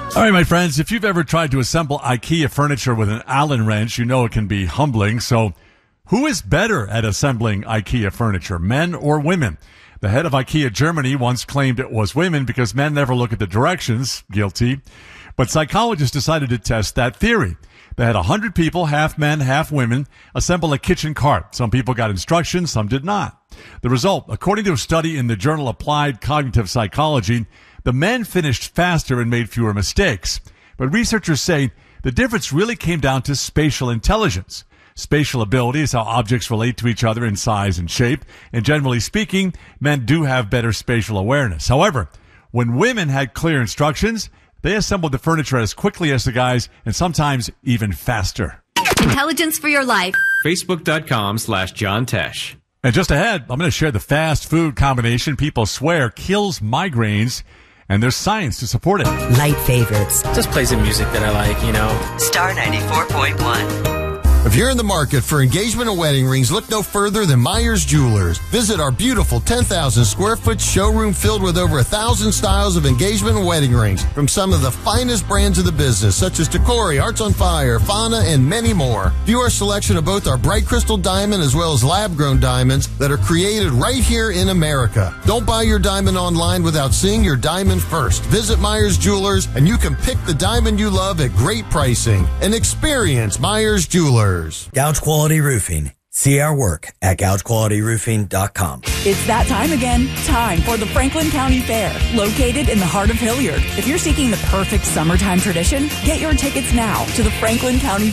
All right, my friends, if you've ever tried to assemble IKEA furniture with an Allen wrench, you know it can be humbling. So who is better at assembling IKEA furniture, men or women? The head of IKEA Germany once claimed it was women because men never look at the directions. Guilty. But psychologists decided to test that theory. They had 100 people, half men, half women, assemble a kitchen cart. Some people got instructions, some did not. The result, according to a study in the journal Applied Cognitive Psychology, the men finished faster and made fewer mistakes. But researchers say the difference really came down to spatial intelligence. Spatial ability is how objects relate to each other in size and shape, and generally speaking, men do have better spatial awareness. However, when women had clear instructions, they assembled the furniture as quickly as the guys, and sometimes even faster. Intelligence for your life. Facebook.com/John Tesh. And just ahead, I'm going to share the fast food combination people swear kills migraines, and there's science to support it. Light favorites. Just play some music that I like, you know. Star 94.1. If you're in the market for engagement and wedding rings, look no further than Myers Jewelers. Visit our beautiful 10,000 square foot showroom filled with over 1,000 styles of engagement and wedding rings from some of the finest brands of the business, such as Tacori, Hearts on Fire, Fauna, and many more. View our selection of both our bright crystal diamond as well as lab-grown diamonds that are created right here in America. Don't buy your diamond online without seeing your diamond first. Visit Myers Jewelers and you can pick the diamond you love at great pricing. And experience Myers Jewelers. Gouge Quality Roofing. See our work at gougequalityroofing.com. It's that time again. Time for the Franklin County Fair, located in the heart of Hilliard. If you're seeking the perfect summertime tradition, get your tickets now to the Franklin County